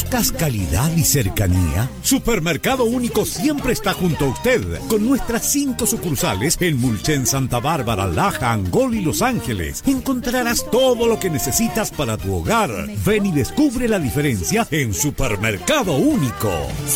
¿Buscas calidad y cercanía? Supermercado Único siempre está junto a usted, con nuestras 5 sucursales en Mulchen, Santa Bárbara, Laja, Angol y Los Ángeles. Encontrarás todo lo que necesitas para tu hogar. Ven y descubre la diferencia en Supermercado Único.